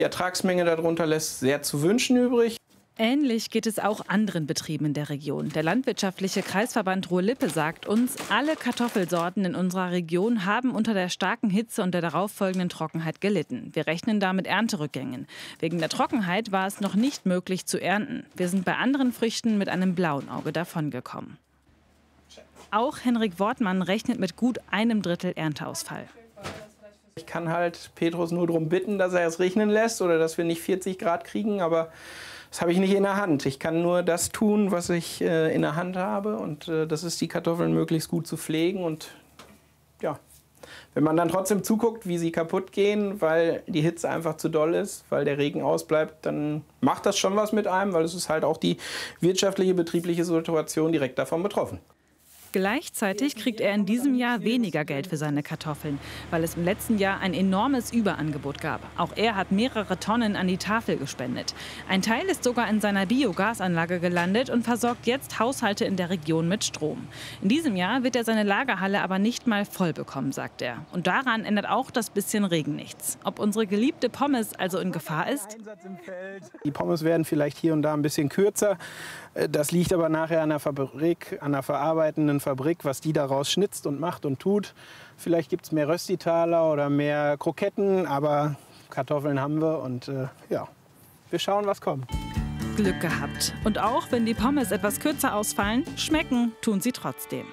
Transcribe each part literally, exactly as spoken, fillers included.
Die Ertragsmenge darunter lässt sehr zu wünschen übrig. Ähnlich geht es auch anderen Betrieben in der Region. Der landwirtschaftliche Kreisverband Ruhr-Lippe sagt uns, alle Kartoffelsorten in unserer Region haben unter der starken Hitze und der darauffolgenden Trockenheit gelitten. Wir rechnen da mit Ernterückgängen. Wegen der Trockenheit war es noch nicht möglich zu ernten. Wir sind bei anderen Früchten mit einem blauen Auge davongekommen. Auch Henrik Wortmann rechnet mit gut einem Drittel Ernteausfall. Ich kann halt Petrus nur darum bitten, dass er es regnen lässt oder dass wir nicht vierzig Grad kriegen, aber das habe ich nicht in der Hand. Ich kann nur das tun, was ich äh, in der Hand habe, und äh, das ist, die Kartoffeln möglichst gut zu pflegen. Und ja, wenn man dann trotzdem zuguckt, wie sie kaputt gehen, weil die Hitze einfach zu doll ist, weil der Regen ausbleibt, dann macht das schon was mit einem, weil es ist halt auch die wirtschaftliche, betriebliche Situation direkt davon betroffen. Gleichzeitig kriegt er in diesem Jahr weniger Geld für seine Kartoffeln, weil es im letzten Jahr ein enormes Überangebot gab. Auch er hat mehrere Tonnen an die Tafel gespendet. Ein Teil ist sogar in seiner Biogasanlage gelandet und versorgt jetzt Haushalte in der Region mit Strom. In diesem Jahr wird er seine Lagerhalle aber nicht mal voll bekommen, sagt er. Und daran ändert auch das bisschen Regen nichts. Ob unsere geliebte Pommes also in Gefahr ist? Die Pommes werden vielleicht hier und da ein bisschen kürzer. Das liegt aber nachher an der Fabrik, an der verarbeitenden Fabrik, was die daraus schnitzt und macht und tut. Vielleicht gibt es mehr Röstitaler oder mehr Kroketten, aber Kartoffeln haben wir und äh, ja, wir schauen, was kommt. Glück gehabt. Und auch wenn die Pommes etwas kürzer ausfallen, schmecken tun sie trotzdem.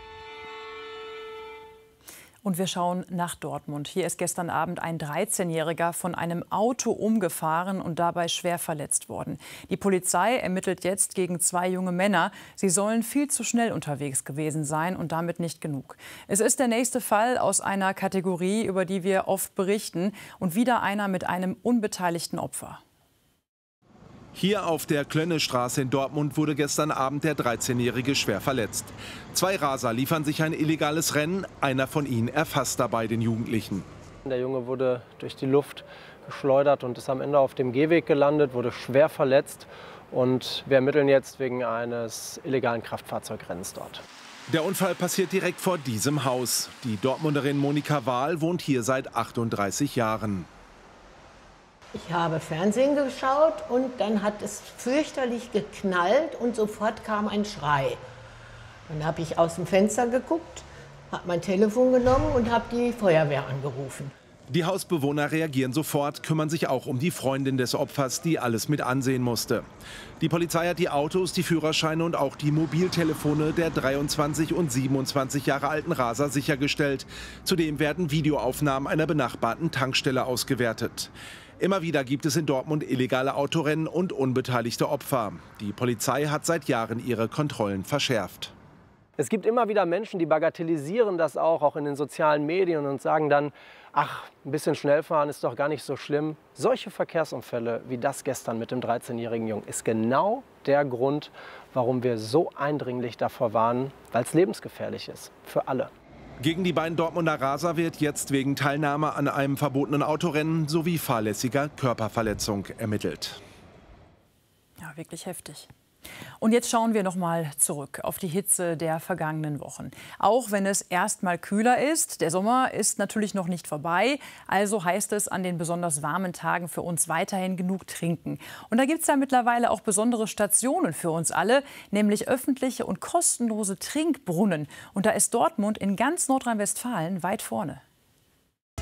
Und wir schauen nach Dortmund. Hier ist gestern Abend ein dreizehnjähriger von einem Auto umgefahren und dabei schwer verletzt worden. Die Polizei ermittelt jetzt gegen zwei junge Männer. Sie sollen viel zu schnell unterwegs gewesen sein und damit nicht genug. Es ist der nächste Fall aus einer Kategorie, über die wir oft berichten, und wieder einer mit einem unbeteiligten Opfer. Hier auf der Klönnestraße in Dortmund wurde gestern Abend der dreizehnjährige schwer verletzt. Zwei Raser liefern sich ein illegales Rennen. Einer von ihnen erfasst dabei den Jugendlichen. Der Junge wurde durch die Luft geschleudert und ist am Ende auf dem Gehweg gelandet, wurde schwer verletzt. Und wir ermitteln jetzt wegen eines illegalen Kraftfahrzeugrennens dort. Der Unfall passiert direkt vor diesem Haus. Die Dortmunderin Monika Wahl wohnt hier seit achtunddreißig Jahren. Ich habe Fernsehen geschaut und dann hat es fürchterlich geknallt und sofort kam ein Schrei. Dann habe ich aus dem Fenster geguckt, habe mein Telefon genommen und habe die Feuerwehr angerufen. Die Hausbewohner reagieren sofort, kümmern sich auch um die Freundin des Opfers, die alles mit ansehen musste. Die Polizei hat die Autos, die Führerscheine und auch die Mobiltelefone der dreiundzwanzig und siebenundzwanzig Jahre alten Raser sichergestellt. Zudem werden Videoaufnahmen einer benachbarten Tankstelle ausgewertet. Immer wieder gibt es in Dortmund illegale Autorennen und unbeteiligte Opfer. Die Polizei hat seit Jahren ihre Kontrollen verschärft. Es gibt immer wieder Menschen, die bagatellisieren das auch, auch in den sozialen Medien, und sagen dann, ach, ein bisschen schnell fahren ist doch gar nicht so schlimm. Solche Verkehrsunfälle wie das gestern mit dem dreizehnjährigen Jungen ist genau der Grund, warum wir so eindringlich davor warnen, weil es lebensgefährlich ist für alle. Gegen die beiden Dortmunder Raser wird jetzt wegen Teilnahme an einem verbotenen Autorennen sowie fahrlässiger Körperverletzung ermittelt. Ja, wirklich heftig. Und jetzt schauen wir noch mal zurück auf die Hitze der vergangenen Wochen. Auch wenn es erst mal kühler ist, der Sommer ist natürlich noch nicht vorbei. Also heißt es an den besonders warmen Tagen für uns weiterhin genug trinken. Und da gibt es ja mittlerweile auch besondere Stationen für uns alle, nämlich öffentliche und kostenlose Trinkbrunnen. Und da ist Dortmund in ganz Nordrhein-Westfalen weit vorne.